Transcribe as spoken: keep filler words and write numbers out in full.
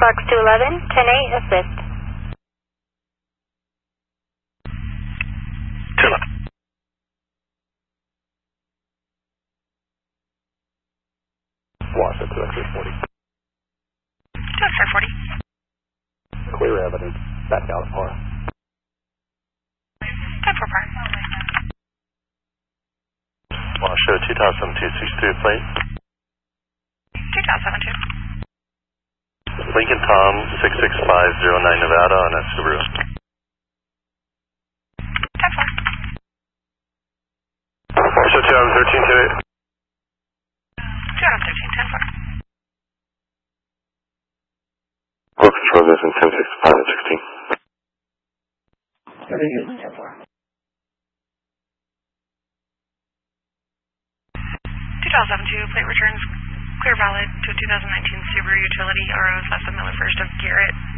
Fox two eleven, ten eight, assist. two eleven. Washington, two X forty. two X forty. Clear evidence. Back out of par. ten four par. Want to show two thousand two sixty-two plate? two thousand two. Lincoln Tom six six five zero nine Nevada on a Subaru. ten four. Show two thousand thirteen two eight. two thousand thirteen, ten four. Roll control this in ten six five and sixteen. ten four. two thousand seventy-two, plate returns clear valid to a two thousand nineteen Subaru Utility R O slash the Miller First of Garrett.